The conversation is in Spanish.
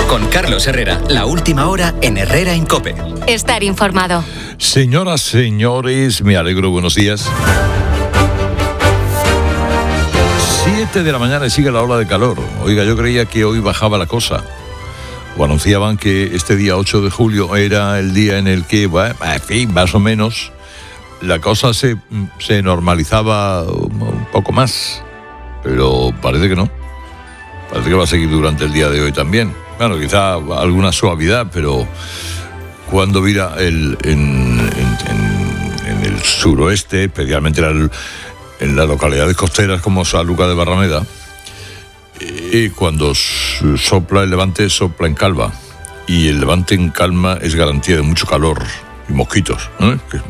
Con Carlos Herrera, la última hora en Herrera en COPE. Estar informado. Señoras, señores, me alegro, buenos días. 7 de la mañana y sigue la ola de calor. Oiga, yo creía que hoy bajaba la cosa. O anunciaban que este día 8 de julio era el día en el que, bueno, en fin, más o menos, la cosa se normalizaba un poco más. Pero parece que no. Parece que va a seguir durante el día de hoy también. Bueno, quizá alguna suavidad, pero cuando vira en el suroeste, especialmente en las localidades costeras como Sanlúcar de Barrameda, y cuando sopla el levante, sopla en calma. Y el levante en calma es garantía de mucho calor y mosquitos, ¿eh?